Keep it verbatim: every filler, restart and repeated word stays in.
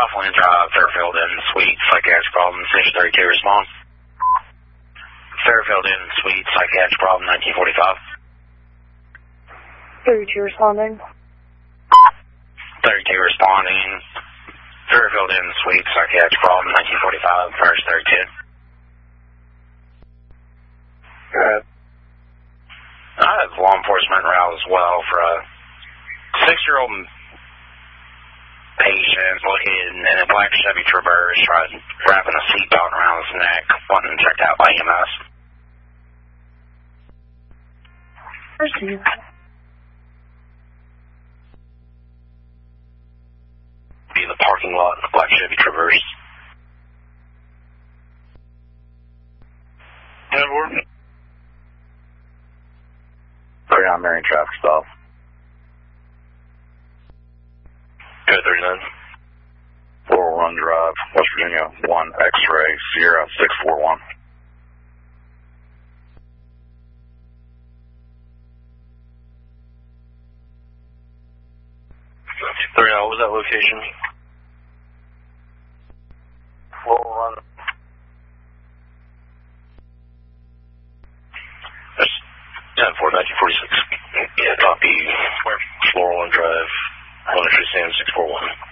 Southland Drive, Fairfield Inn Suite, psychiatric problem, station thirty-two, respond. Fairfield Inn Suite, psychiatric problem, nineteen forty-five. thirty-two responding. thirty-two responding. Fairfield Inn Suite, psychiatric problem, nineteen forty-five, first thirty-two. Good. I have law enforcement route as well for a six-year-old patient located in a black Chevy Traverse, tried wrapping a seatbelt around his neck, wanting checked out by E M S. Proceed. Be in the parking lot of the black Chevy Traverse. Edward. thirty-nine Marion traffic stop. Good, thirty-nine. Laurel Run Drive, West Virginia, one X-ray, Sierra six four one. thirty-nine, what was that location? Laurel Run. That's ten four, nineteen forty-six. Yeah, copy. Where? Laurel Run Drive, one entry Sam six four one.